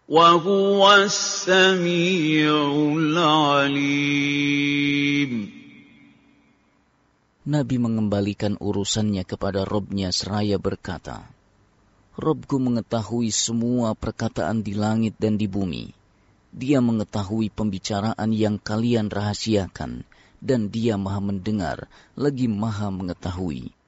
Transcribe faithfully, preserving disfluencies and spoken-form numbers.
وهو السميع العليم. Nabi mengembalikan urusannya kepada Robnya seraya berkata, Robku mengetahui semua perkataan di langit dan di bumi. Dia mengetahui pembicaraan yang kalian rahasiakan, dan dia maha mendengar, lagi maha mengetahui.